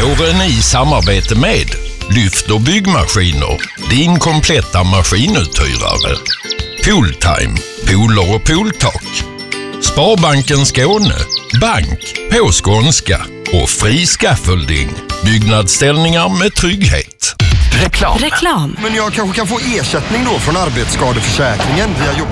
Våren i samarbete med Lyft och byggmaskiner, din kompletta maskinuthyrare. Pooltime, pooler och pooltak. Sparbanken Skåne, bank på skånska. Och Fri Scaffolding, byggnadsställningar med trygghet. Reklam. Men jag kanske kan få ersättning då från arbetsskadeförsäkringen via jobbet.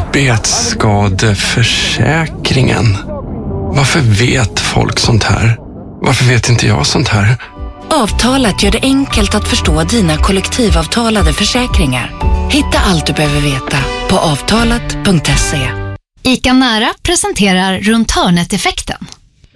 Arbetsskadeförsäkringen? Varför vet folk sånt här? Varför vet inte jag sånt här? Avtalat gör det enkelt att förstå dina kollektivavtalade försäkringar. Hitta allt du behöver veta på avtalat.se. ICA Nära presenterar Runt hörnet-effekten.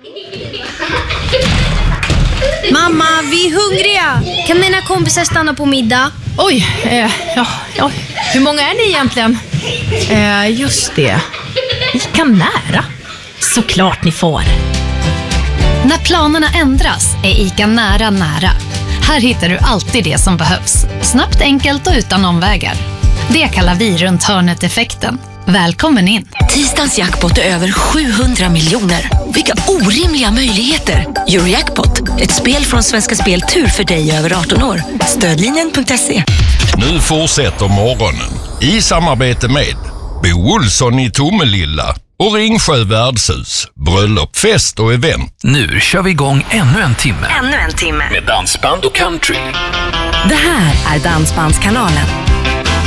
Mamma, vi är hungriga. Kan mina kompisar stanna på middag? Oj, ja. Hur många är ni egentligen? Just det. ICA Nära. Såklart ni får. När planerna ändras är ICA Nära. Här hittar du alltid det som behövs. Snabbt, enkelt och utan omvägar. Det kallar vi Runt hörnet-effekten. Välkommen in. Tisdagens jackpot är över 700 miljoner. Vilka orimliga möjligheter. Eurojackpot, ett spel från Svenska Spel Tur för dig över 18 år. Stödlinjen.se. Nu fortsätter morgonen i samarbete med Bo Olsson i Tomelilla och Ringsjö värdshus, bröllop, fest och event. Nu kör vi igång ännu en timme. Ännu en timme. Med dansband och country. Det här är Dansbandskanalen.